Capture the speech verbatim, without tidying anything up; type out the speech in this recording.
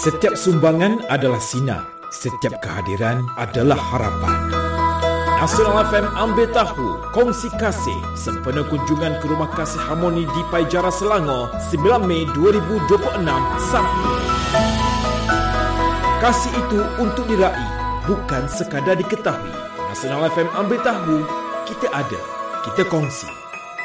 Setiap sumbangan adalah sinar, setiap kehadiran adalah harapan. Nasional F M ambil tahu, kongsi kasih sempena kunjungan ke Rumah Kasih Harmoni di Paijara, Selangor, sembilan Mei dua ribu dua puluh enam, Sabtu. Kasih itu untuk diraih, bukan sekadar diketahui. Nasional F M ambil tahu, kita ada, kita kongsi.